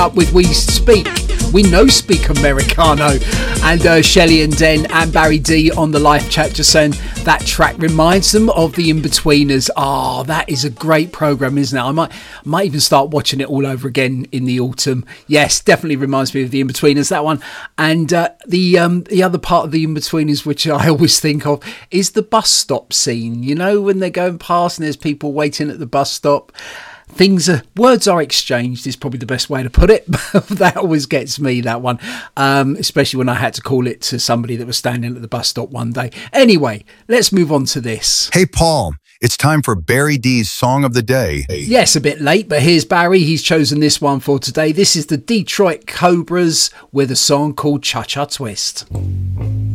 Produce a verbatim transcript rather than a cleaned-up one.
Up with We Speak, We Know Speak Americano, and uh, Shelley and Den and Barry D on the live chat just saying that track reminds them of the In-Betweeners. Ah, oh, that is a great programme, isn't it? I might might even start watching it all over again in the autumn. Yes, definitely reminds me of the In-Betweeners, that one. And uh, the um, the other part of the In-Betweeners, which I always think of, is the bus stop scene. You know, when they're going past and there's people waiting at the bus stop. Things are, words are exchanged is probably the best way to put it. That always gets me, that one, um, especially when I had to call it to somebody that was standing at the bus stop one day. Anyway, let's move on to this. Hey, Paul, it's time for Barry D's Song of the Day. Yes, a bit late, but here's Barry. He's chosen this one for today. This is the Detroit Cobras with a song called Cha Cha Twist.